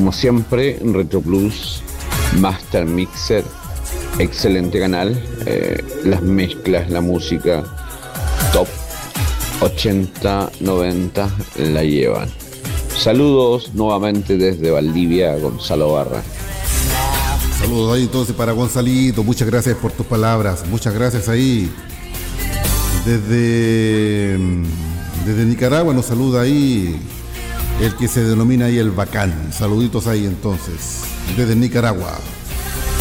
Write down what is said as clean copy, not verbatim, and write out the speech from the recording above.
Como siempre, Retro Plus, Master Mixer, excelente canal. Las mezclas, la música, top 80-90 la llevan. Saludos nuevamente desde Valdivia, Gonzalo Barra. Saludos ahí entonces para Gonzalito, muchas gracias por tus palabras, muchas gracias ahí. Desde Nicaragua nos saluda ahí el que se denomina ahí el Bacán. Saluditos ahí entonces, desde Nicaragua.